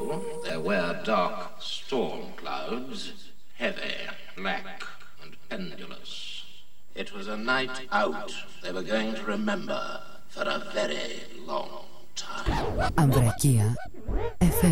Below, there were dark storm clouds, heavy, black, and pendulous. It was a night out they were going to remember for a very long time. Ambrakia FM.